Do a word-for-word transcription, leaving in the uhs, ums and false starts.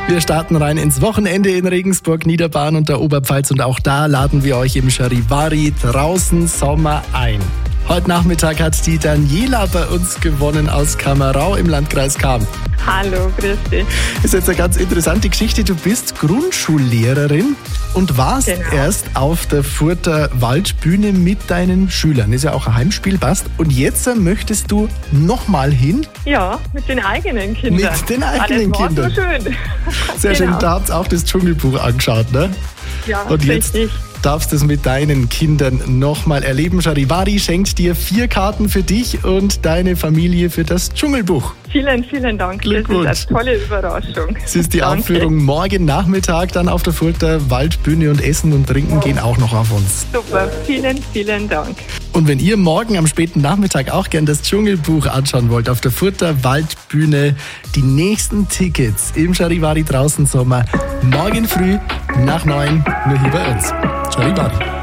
Wir starten rein ins Wochenende in Regensburg, Niederbayern und der Oberpfalz und auch da laden wir euch im Charivari draußen Sommer ein. Heute Nachmittag hat die Daniela bei uns gewonnen aus Kamerau im Landkreis Cham. Hallo, grüß dich. Ist jetzt eine ganz interessante Geschichte. Du bist Grundschullehrerin und warst Genau. erst auf der Furter Waldbühne mit deinen Schülern. Ist ja auch ein Heimspiel, passt. Und jetzt möchtest du nochmal hin? Ja, mit den eigenen Kindern. Mit den eigenen ah, das war Kindern. So schön. Sehr genau. schön, da habt ihr auch das Dschungelbuch angeschaut, ne? Ja, Und jetzt richtig. darfst du es mit deinen Kindern nochmal erleben. Charivari schenkt dir vier Karten für dich und deine Familie für das Dschungelbuch. Vielen, vielen Dank. Glückwunsch. Das ist eine tolle Überraschung. Es ist die Danke. Aufführung morgen Nachmittag dann auf der Furter Waldbühne und Essen und Trinken gehen auch noch auf uns. Super, vielen, vielen Dank. Und wenn ihr morgen am späten Nachmittag auch gern das Dschungelbuch anschauen wollt, auf der Furter Waldbühne die nächsten Tickets im Charivari draußen Sommer morgen früh nach neun, nur hier bei uns. Charivari.